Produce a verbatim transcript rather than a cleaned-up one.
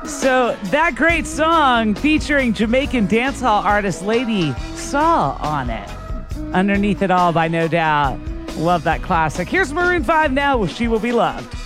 So that great song featuring Jamaican dancehall artist Lady Saw on it. Underneath It All by No Doubt. Love that classic. Here's Maroon five now with She Will Be Loved.